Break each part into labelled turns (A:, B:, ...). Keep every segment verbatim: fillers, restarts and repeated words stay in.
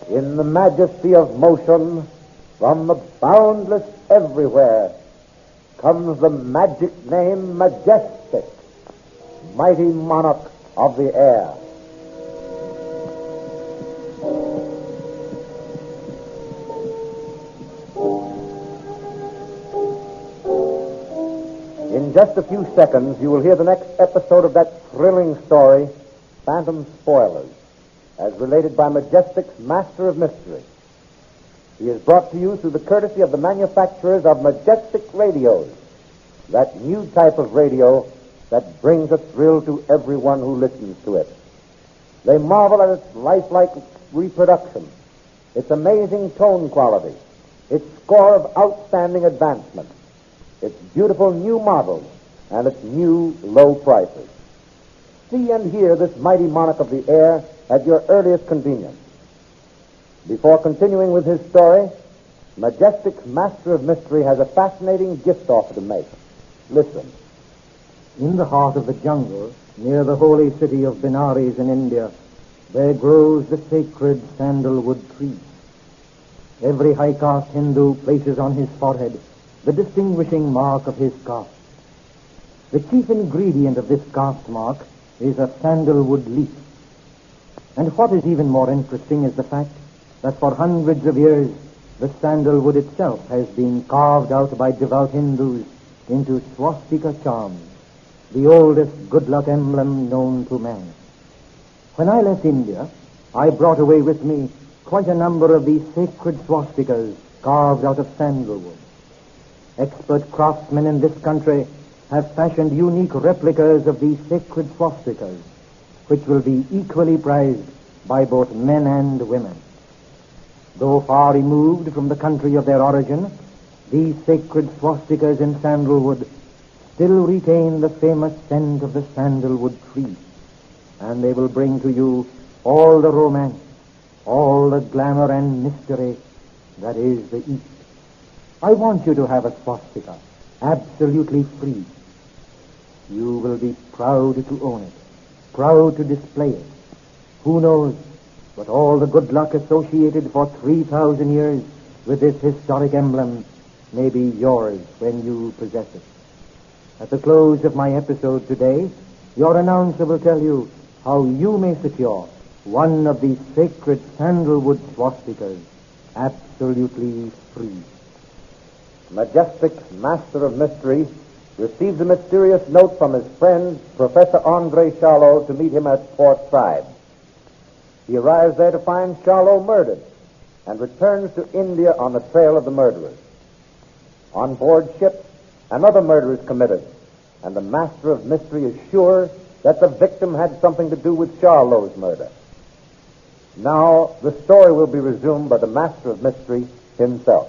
A: In the majesty of motion, from the boundless everywhere, comes the magic name Majestic, mighty monarch of the air. In just a few seconds, you will hear the next episode of that thrilling story, Phantom Spoilers, as related by Majestic's Master of Mystery. He is brought to you through the courtesy of the manufacturers of Majestic Radios, that new type of radio that brings a thrill to everyone who listens to it. They marvel at its lifelike reproduction, its amazing tone quality, its score of outstanding advancement, its beautiful new models, and its new low prices. See and hear this mighty monarch of the air at your earliest convenience. Before continuing with his story, Majestic's Master of Mystery has a fascinating gift offer to make. Listen.
B: In the heart of the jungle, near the holy city of Benares in India, there grows the sacred sandalwood tree. Every high-caste Hindu places on his forehead the distinguishing mark of his caste. The chief ingredient of this caste mark is a sandalwood leaf. And what is even more interesting is the fact that for hundreds of years the sandalwood itself has been carved out by devout Hindus into swastika charms, the oldest good luck emblem known to man. When I left India, I brought away with me quite a number of these sacred swastikas carved out of sandalwood. Expert craftsmen in this country have fashioned unique replicas of these sacred swastikas, which will be equally prized by both men and women. Though far removed from the country of their origin, these sacred swastikas in sandalwood still retain the famous scent of the sandalwood tree, and they will bring to you all the romance, all the glamour and mystery that is the East. I want you to have a swastika, absolutely free. You will be proud to own it, proud to display it. Who knows but all the good luck associated for three thousand years with this historic emblem may be yours when you possess it. At the close of my episode today, your announcer will tell you how you may secure one of these sacred sandalwood swastikas absolutely free.
A: Majestic's Master of Mystery receives a mysterious note from his friend, Professor Andre Charlot, to meet him at Port Said. He arrives there to find Charlot murdered and returns to India on the trail of the murderers. On board ship, another murder is committed, and the Master of Mystery is sure that the victim had something to do with Charlot's murder. Now, the story will be resumed by the Master of Mystery himself.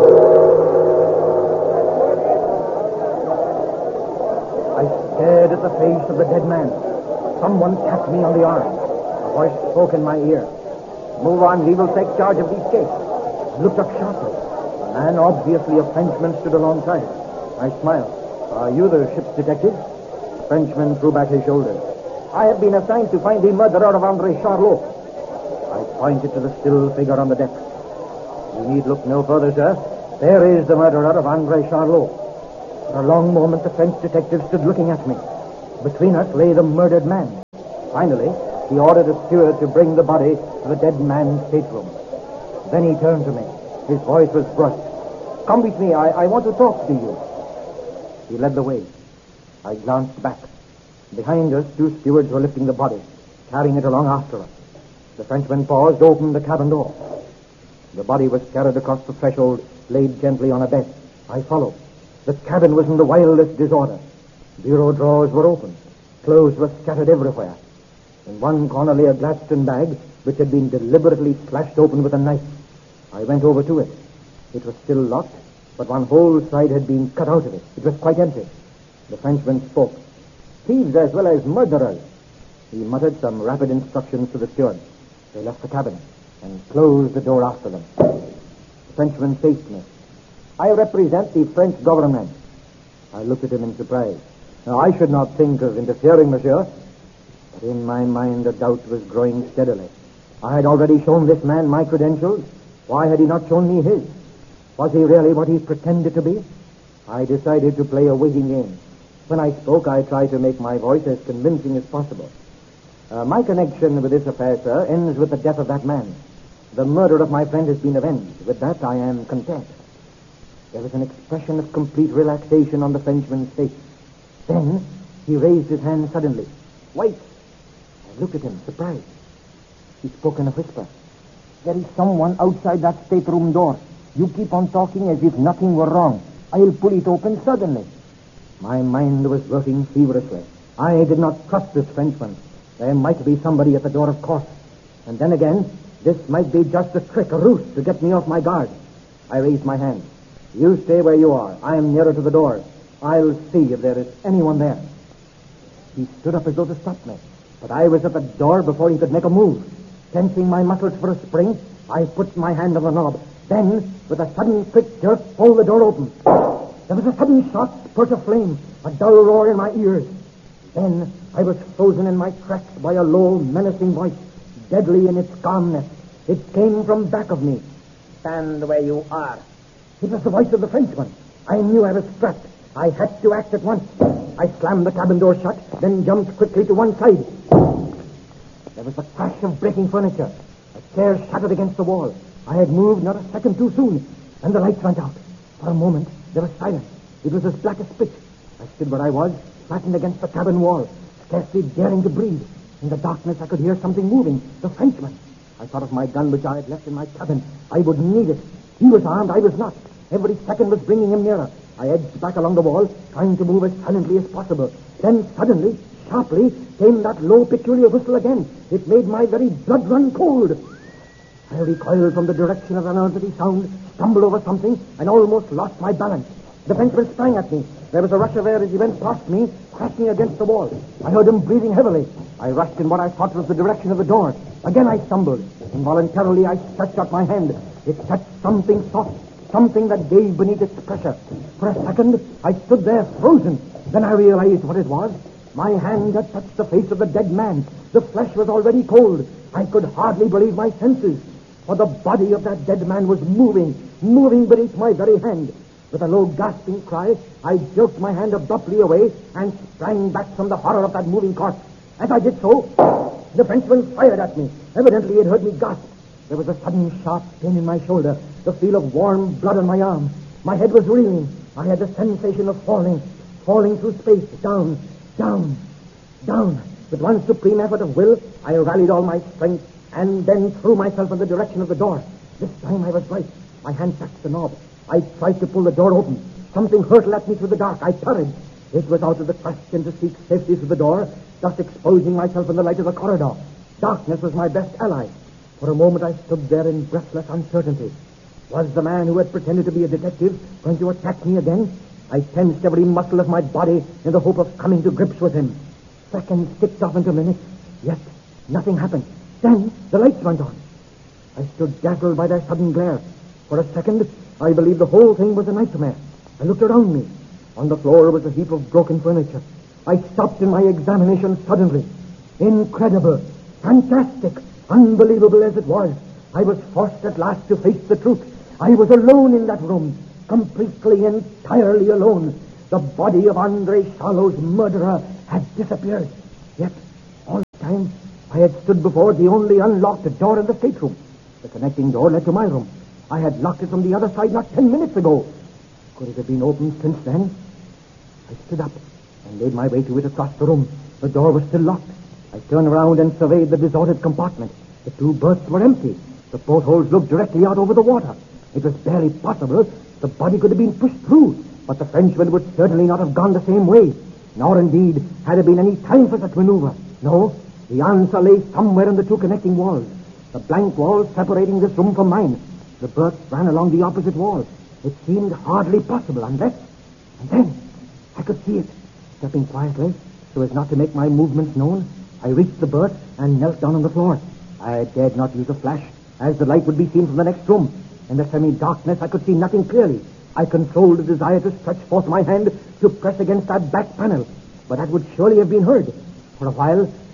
B: I stared at the face of the dead man. Someone tapped me on the arm. A voice spoke in my ear. "Move on, we will take charge of these cases." I looked up sharply. A man, obviously a Frenchman, stood alongside. I smiled. "Are you the ship's detective?" The Frenchman threw back his shoulders. "I have been assigned to find the murderer of Andre Charlot." I pointed to the still figure on the deck. "You need look no further, sir. There is the murderer of Andre Charlot." For a long moment, the French detective stood looking at me. Between us lay the murdered man. Finally, he ordered a steward to bring the body to the dead man's stateroom. Then he turned to me. His voice was brusque. "Come with me. I, I want to talk to you." He led the way. I glanced back. Behind us, two stewards were lifting the body, carrying it along after us. The Frenchman paused, opened the cabin door. The body was carried across the threshold, laid gently on a bed. I followed. The cabin was in the wildest disorder. Bureau drawers were open. Clothes were scattered everywhere. In one corner lay a Gladstone bag, which had been deliberately slashed open with a knife. I went over to it. It was still locked, but one whole side had been cut out of it. It was quite empty. The Frenchman spoke. "Thieves as well as murderers." He muttered some rapid instructions to the steward. They left the cabin and closed the door after them. The Frenchman faced me. "I represent the French government." I looked at him in surprise. "Now, I should not think of interfering, monsieur." But in my mind, a doubt was growing steadily. I had already shown this man my credentials. Why had he not shown me his? Was he really what he pretended to be? I decided to play a waiting game. When I spoke, I tried to make my voice as convincing as possible. Uh, my connection with this affair, sir, ends with the death of that man. The murder of my friend has been avenged. With that, I am content. There was an expression of complete relaxation on the Frenchman's face. Then, he raised his hand suddenly. Wait! I looked at him, surprised. He spoke in a whisper. There is someone outside that stateroom door. You keep on talking as if nothing were wrong. I'll pull it open suddenly. My mind was working feverishly. I did not trust this Frenchman. There might be somebody at the door, of course. And then again, this might be just a trick, a ruse to get me off my guard. I raised my hand. You stay where you are. I am nearer to the door. I'll see if there is anyone there. He stood up as though to stop me, but I was at the door before he could make a move. Tensing my muscles for a spring, I put my hand on the knob. Then, with a sudden quick jerk, pulled the door open. There was a sudden shot, spurt of flame, a dull roar in my ears. Then I was frozen in my tracks by a low, menacing voice, deadly in its calmness. It came from back of me. Stand where you are. It was the voice of the Frenchman. I knew I was trapped. I had to act at once. I slammed the cabin door shut, then jumped quickly to one side. There was the crash of breaking furniture. A chair shattered against the wall. I had moved not a second too soon, and the lights went out. For a moment, there was silence. It was as black as pitch. I stood where I was, flattened against the cabin wall, scarcely daring to breathe. In the darkness, I could hear something moving. The Frenchman. I thought of my gun, which I had left in my cabin. I would need it. He was armed. I was not. Every second was bringing him nearer. I edged back along the wall, trying to move as silently as possible. Then, suddenly, sharply, came that low, peculiar whistle again. It made my very blood run cold. I recoiled from the direction of the unearthly sound, stumbled over something, and almost lost my balance. The Frenchman sprang at me. There was a rush of air as he went past me, crashing against the wall. I heard him breathing heavily. I rushed in what I thought was the direction of the door. Again I stumbled. Involuntarily, I stretched out my hand. It touched something soft, something that gave beneath its pressure. For a second, I stood there frozen. Then I realized what it was. My hand had touched the face of the dead man. The flesh was already cold. I could hardly believe my senses. For the body of that dead man was moving, moving beneath my very hand. With a low gasping cry, I jerked my hand abruptly away and sprang back from the horror of that moving corpse. As I did so, the Frenchman fired at me. Evidently, he had heard me gasp. There was a sudden sharp pain in my shoulder, the feel of warm blood on my arm. My head was reeling. I had the sensation of falling, falling through space, down, down, down. With one supreme effort of will, I rallied all my strength and then threw myself in the direction of the door. This time I was right. My hand touched the knob. I tried to pull the door open. Something hurtled at me through the dark. I parried. It was out of the question to seek safety through the door, thus exposing myself in the light of the corridor. Darkness was my best ally. For a moment I stood there in breathless uncertainty. Was the man who had pretended to be a detective going to attack me again? I tensed every muscle of my body in the hope of coming to grips with him. Seconds ticked off into minutes, yet nothing happened. Then the lights went on. I stood dazzled by their sudden glare. For a second, I believed the whole thing was a nightmare. I looked around me. On the floor was a heap of broken furniture. I stopped in my examination suddenly. Incredible, fantastic, unbelievable as it was, I was forced at last to face the truth. I was alone in that room, completely, entirely alone. The body of Andre Charlot's murderer had disappeared. Yet, all the time, I had stood before the only unlocked door in the stateroom. The connecting door led to my room. I had locked it from the other side not ten minutes ago. Could it have been opened since then? I stood up and made my way to it across the room. The door was still locked. I turned around and surveyed the disordered compartment. The two berths were empty. The portholes looked directly out over the water. It was barely possible the body could have been pushed through, but the Frenchman would certainly not have gone the same way. Nor, indeed, had there been any time for such maneuver. No, the answer lay somewhere in the two connecting walls. The blank walls separating this room from mine. The berths ran along the opposite wall. It seemed hardly possible unless... And then, I could see it. Stepping quietly, so as not to make my movements known, I reached the berth and knelt down on the floor. I dared not use a flash, as the light would be seen from the next room. In the semi-darkness, I could see nothing clearly. I controlled the desire to stretch forth my hand to press against that back panel, but that would surely have been heard. For a while,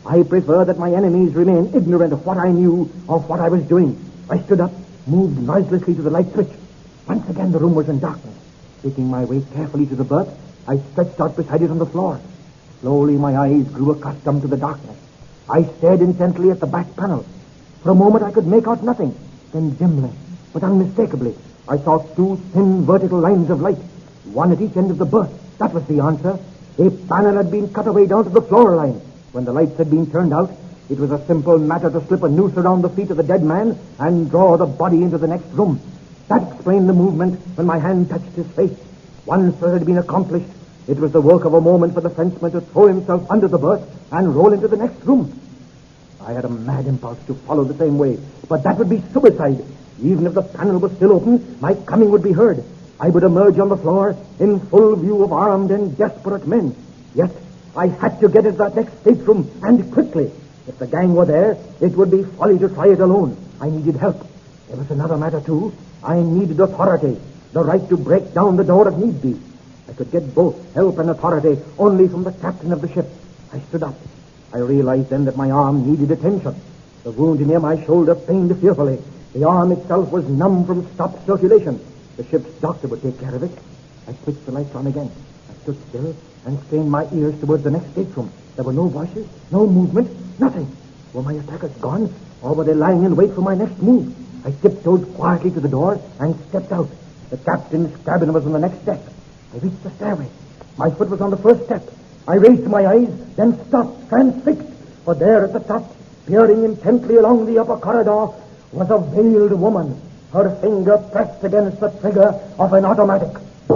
B: I prefer that my enemies remain ignorant of what I knew or what I was doing. I stood up, moved noiselessly to the light switch. Once again the room was in darkness. Taking my way carefully to the berth, I stretched out beside it on the floor. Slowly my eyes grew accustomed to the darkness. I stared intently at the back panel. For a moment I could make out nothing. Then dimly, but unmistakably, I saw two thin vertical lines of light, one at each end of the berth. That was the answer. A panel had been cut away down to the floor line. When the lights had been turned out, it was a simple matter to slip a noose around the feet of the dead man and draw the body into the next room. That explained the movement when my hand touched his face. Once it had been accomplished, it was the work of a moment for the Frenchman to throw himself under the berth and roll into the next room. I had a mad impulse to follow the same way, but that would be suicide. Even if the panel was still open, my coming would be heard. I would emerge on the floor in full view of armed and desperate men. Yet, I had to get into that next stateroom, and quickly. If the gang were there, it would be folly to try it alone. I needed help. There was another matter, too. I needed authority, the right to break down the door if need be. I could get both help and authority only from the captain of the ship. I stood up. I realized then that my arm needed attention. The wound near my shoulder pained fearfully. The arm itself was numb from stopped circulation. The ship's doctor would take care of it. I switched the lights on again. I stood still and strained my ears towards the next stateroom. There were no voices, no movement, nothing. Were my attackers gone, or were they lying in wait for my next move? I tiptoed quietly to the door and stepped out. The captain's cabin was on the next deck. I reached the stairway. My foot was on the first step. I raised my eyes, then stopped, transfixed. For there at the top, peering intently along the upper corridor, was a veiled woman, her finger pressed against the trigger of an automatic.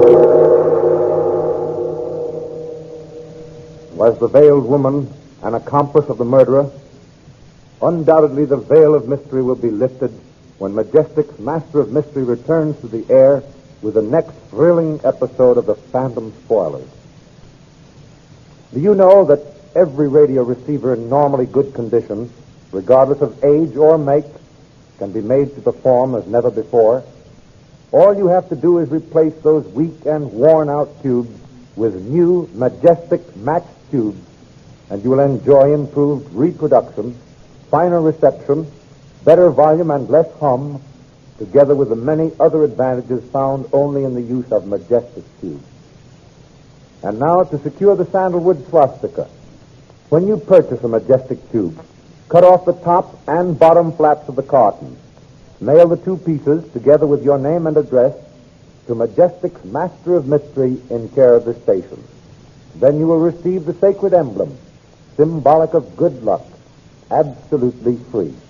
A: Was the veiled woman an accomplice of the murderer? Undoubtedly, the veil of mystery will be lifted when Majestic's Master of Mystery returns to the air with the next thrilling episode of the Phantom Spoilers. Do you know that every radio receiver in normally good condition, regardless of age or make, can be made to perform as never before? All you have to do is replace those weak and worn-out tubes with new Majestic matched tubes, and you will enjoy improved reproduction, finer reception, better volume and less hum, together with the many other advantages found only in the use of Majestic tubes. And now, to secure the sandalwood swastika, when you purchase a Majestic tube, cut off the top and bottom flaps of the carton. Mail the two pieces, together with your name and address, to Majestic's Master of Mystery in care of the station. Then you will receive the sacred emblem, symbolic of good luck, absolutely free.